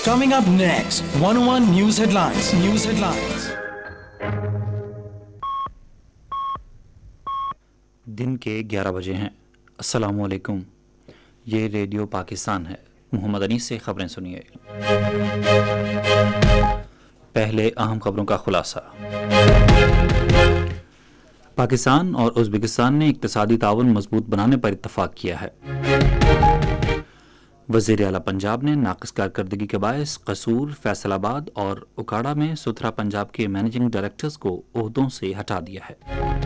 Coming up next, 101 News Headlines. دن کے 11 بجے ہیں. السلام علیکم. یہ ریڈیو پاکستان ہے. محمد انیس سے خبریں سنیے. پہلے اہم خبروں کا خلاصہ. پاکستان اور ازبکستان نے اقتصادی تعاون مضبوط بنانے پر اتفاق کیا ہے. وزیر اعلیٰ پنجاب نے ناقص کارکردگی کے باعث قصور، فیصل آباد اور اکاڑا میں ستھرا پنجاب کے مینیجنگ ڈائریکٹرز کو عہدوں سے ہٹا دیا ہے.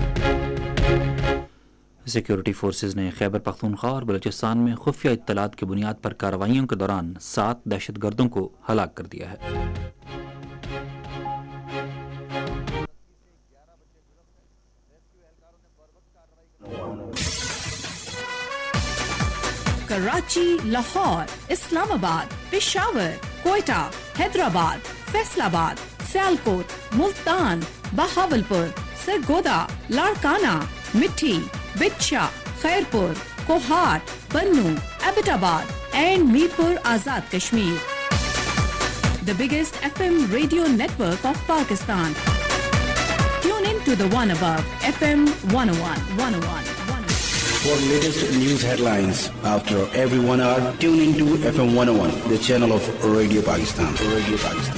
سیکیورٹی فورسز نے خیبر پختونخوا اور بلوچستان میں خفیہ اطلاعات کی بنیاد پر کارروائیوں کے دوران 7 دہشت گردوں کو ہلاک کر دیا ہے. کراچی، لاہور، اسلام آباد، پشاور، کوئٹہ، حیدرآباد، فیصل آباد، سیالکوٹ، ملتان، بہاولپور، سرگودا، لاڑکانہ، مٹھی، بچھا، خیرپور، کوہاٹ، بنو، ایبٹ آباد and Mirpur Azad Kashmir. The biggest FM radio network of Pakistan. Tune in to the one above, FM 101. For latest news headlines after every 1 hour, tune into FM 101, the channel of Radio Pakistan.